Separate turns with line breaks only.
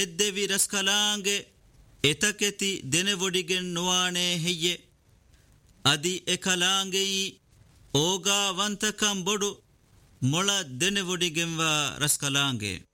ಎದ್ದೆವಿ ರಸ್ಕಲಾಂಗೆ ಎತಕೆತಿ ದೆನೆವೊಡಿಗೆನ್ ನುವಾಣೆ ಹೆಯ್ಯೆ ಅದಿ ಎಕಲಾಂಗೆಯಿ ಓಗಾವಂತಕಂ ಬೊಡು ಮೊಳ ದೆನೆವೊಡಿಗೆಂವ ರಸ್ಕಲಾಂಗೆ